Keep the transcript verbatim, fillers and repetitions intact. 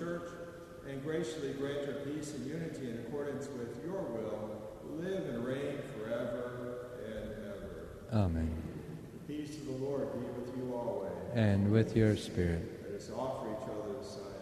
church, and graciously grant her peace and unity in accordance with your will, live and reign forever and ever. Amen. The peace of the Lord be with you always. And with your spirit. Let us offer each other the sign